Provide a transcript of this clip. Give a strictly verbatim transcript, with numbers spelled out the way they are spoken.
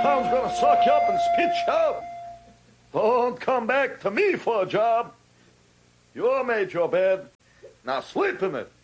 town's gonna suck you up and spit you out. Don't come back to me for a job. You made your bed. Now sleep in it.